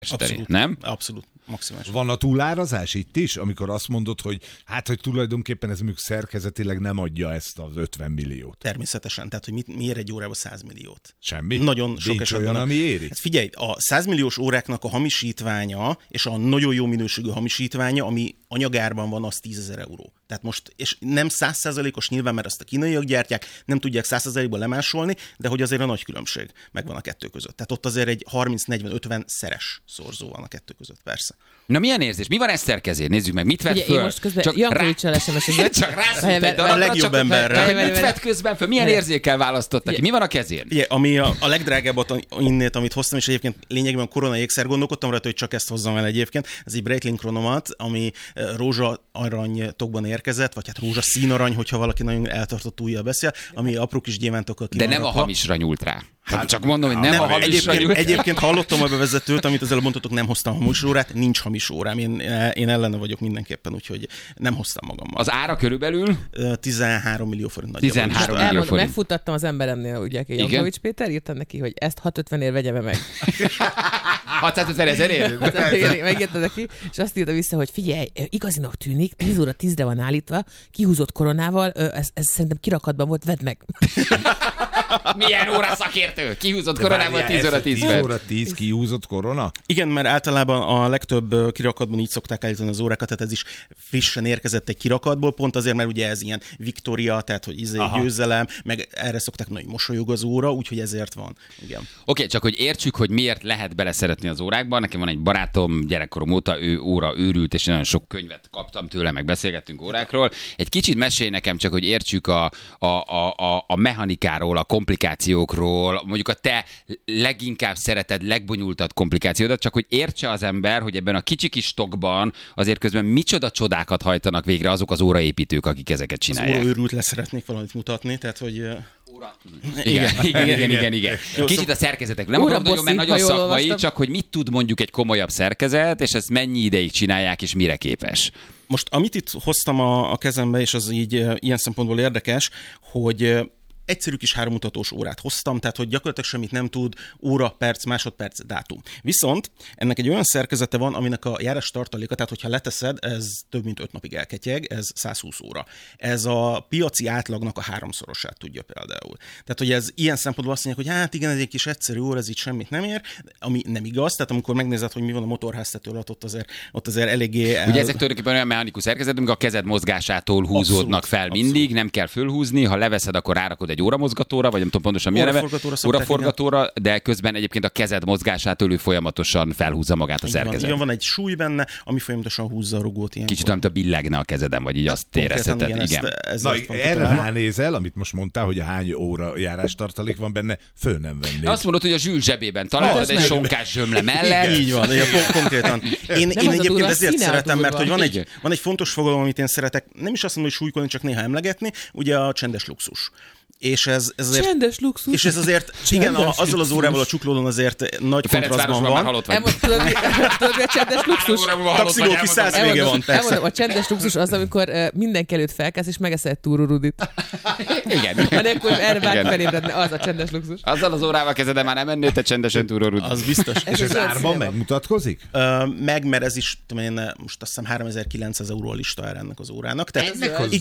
Abszolút, nem? Abszolút, maximális. Van a túlárazás itt is, amikor azt mondod, hogy hogy tulajdonképpen ez mondjuk szerkezetileg nem adja ezt az 50 milliót? Természetesen, tehát hogy miért egy órába 100 milliót? Semmi? Nagyon sok Nincs esetben. olyan, ami éri? Hát figyelj, a 100 milliós óráknak a hamisítványa, és a nagyon jó minőségű hamisítványa, ami anyagárban van, az 10 000 euró. Tehát most, és nem 100%-os nyilván, mert azt a kínaiak gyártják, nem tudják 100%-ban lemásolni, de hogy azért a nagy különbség megvan a kettő között. Tehát ott azért egy 30-40-50 szeres szorzó van a kettő között, persze. Na milyen érzés? Mi van Eszter kezén? Nézzük meg, mit vett föl? Én most közben Jankovics-sal SMS-ezett. Csak rászült egy a legjobb emberre. Mit vett közben föl? Milyen érzékkel választotta ki? Mi van a kezén? Ugye, ami a legdrágábbat innét, amit hoztam, és egyébként lényegében korona ékszer, gondolkodtam rajta, hogy csak ezt hozzam el egyébként. Ez egy Breitling Chronomat, ami rózsa arany tokban érkezett, vagy hát rózsa színarany, hogyha valaki nagyon eltartott ujjal beszél, ami apró kis gyémántokkal De nem a hamisra nyúlt rá. Hát csak mondom, hogy nem a hamisra nyúlt. Egyébként hallottam a bevezetőt, amit az előbb mondhatok, nem hoztam hamis órát, nincs hamis órám. Én ellene vagyok mindenképpen, úgyhogy nem hoztam magammal. Az ára körülbelül? 13 millió forint. 13 millió forint. Megfutattam az emberemnél, ugye, Jankovics Péter, írtam neki, hogy ezt 650-ért vegye meg. 650 000-ért? Megírta neki, és azt írta vissza, hogy figyelj, igazinak tűnik, 10 óra 10-re van állítva, kihúzott koronával, ez szerintem kirakatban volt, vedd meg. Milyen óra szakértő? Kihúzott koronával 10 óra 10 10 óra 10 kihúzott korona? Igen, mert általában a legtöbb kirakatban így szokták állítani az órákat, tehát ez is frissen érkezett egy kirakatból, pont azért, mert ugye ez ilyen Victoria, tehát hogy győzelem, meg erre szokták mondani, hogy mosolyog az óra, úgyhogy ezért van. Igen. Oké, csak hogy értsük, hogy miért lehet beleszeretni az órákban. Nekem van egy barátom, gyerekkorom óta, ő óra őrült, és nagyon sok könyvet kaptam tőle, meg beszélgettünk órákról. Egy kicsit mesélj nekem csak, hogy értsük a mechanikáról, a komplikációkról, mondjuk a te leginkább szereted, legbonyolultabb komplikációdat, csak hogy értse az ember, hogy ebben a kicsi kis stockban azért közben micsoda csodákat hajtanak végre azok az óraépítők, akik ezeket csinálják. Az óra őrült le szeretnék valamit mutatni, tehát hogy... Igen. Kicsit a szerkezetek. Nem akarom nagyon, mert nagyon szakmai, csak hogy mit tud mondjuk egy komolyabb szerkezet, és ezt mennyi ideig csinálják, és mire képes. Most amit itt hoztam a kezembe, és az így ilyen szempontból érdekes, hogy egyszerű kis hárommutatós órát hoztam, tehát hogy gyakorlatilag semmit nem tud, óra, perc, másodperc, dátum. Viszont ennek egy olyan szerkezete van, aminek a járás tartaléka, tehát hogyha leteszed, ez több mint 5 napig elketyeg, ez 120 óra. Ez a piaci átlagnak a 3-szorosát tudja például. Tehát, hogy ez ilyen szempontból azt mondják, hogy hát igen, ez egy kis egyszerű óra, ez így semmit nem ér, ami nem igaz, tehát amikor megnézed, hogy mi van a motorháztető alatt, ott azért eléggé... Ugye ezek tulajdonképpen olyan mechanikus szerkezet, amikor a kezed mozgásától húzódnak fel mindig, nem kell fölhúzni, ha leveszed, akkor rárakod egy óramozgatóra, vagy nem tudom pontosan milyen neve, óraforgatóra, de közben egyébként a kezed mozgásától ő folyamatosan felhúzza magát a szerkezet. Igen, van egy súly benne, ami folyamatosan húzza a rugót. Ilyenkor. Kicsit olyan, mint a billegne a kezeden, vagy így azt érezheted. Igen. Na, erre ránézel, amit most mondtál, hogy hány óra járástartalék van benne, föl nem vennéd. Azt mondod, hogy a Zsül zsebében találod egy sonkás zsömle mellett. Így van, konkrétan. Én egyébként ezért szeretem, mert hogy van egy fontos fogalom, amit én szeretek, nem is azt mondom, hogy súlykolni, csak néha emlegetni, ugye a csendes luxus. És ez azért... Csendes luxus. És ez azért, igen, azzal az órával a csuklódon azért nagy kontrasztban van. Tudod, mi a csendes luxus? Taxigóki 100 vége van, persze. A csendes luxus az, amikor mindenki előtt felkelsz, és megeszed túrórudit. Igen. Anélkül erre bárki felébredne, az a csendes luxus. Azzal az órával kezedben már nem mennél, te csendesen túrórudit. Az biztos. És ez árban megmutatkozik? Mert ez is, most azt hiszem 3900 euró a listára ennek az órának. Ennek a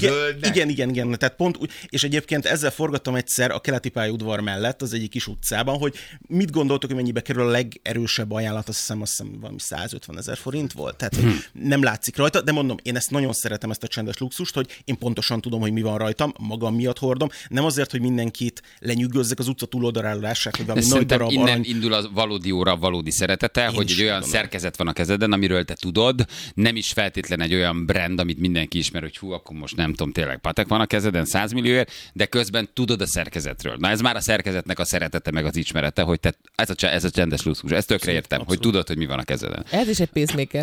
igen. Tehát pont úgy, és egyébként ezzel forgattam egyszer a keleti pályaudvar mellett, az egyik kis utcában, hogy mit gondoltok, hogy mennyibe kerül a legerősebb ajánlat, azt hiszem valami 150 000 forint volt. Tehát hogy nem látszik rajta, de mondom, én ezt nagyon szeretem, ezt a csendes luxust, hogy én pontosan tudom, hogy mi van rajtam, magam miatt hordom, nem azért, hogy mindenkit lenyűgözzek az utca túloldaláról lássák, hogy valami nagy darab innen indul a valódi óra valódi szeretete, hogy egy olyan szerkezet van a kezeden, amiről te tudod, nem is feltétlen egy olyan brand, amit mindenki ismer, hogy hú, akkor most nem tudom, tényleg Patek van a kezeden 100 millióért, de közben tudod a szerkezetről. Na ez már a szerkezetnek a szeretete, meg az ismerete, hogy te, ez a csendes luxus. Ezt tökre értem, hogy tudod, hogy mi van a kezeden. Ez is egy pacemaker.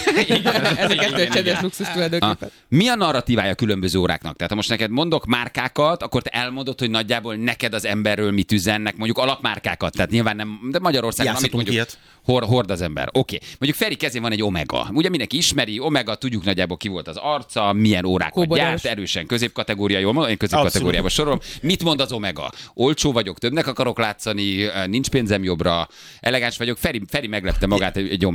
Ez a kettő csendes luxus tulajdonképpen. Mi a narratívája különböző óráknak? Tehát ha most neked mondok márkákat, akkor te elmondod, hogy nagyjából neked az emberről mit üzennek, mondjuk alapmárkákat. Tehát nyilván nem, de Magyarországon, amit mondjuk hord az ember. Oké. Mondjuk Feri kezén van egy Omega. Ugye mindenki ismeri, Omega, tudjuk nagyjából ki volt az arca, milyen órákat gyárt, erősen középkategória, jól mondom, én középkategóriába sorolom. Mit mond az Omega? Olcsó vagyok, többnek akarok látszani, nincs pénzem jobbra, elegáns vagyok. Feri meglepte magát egy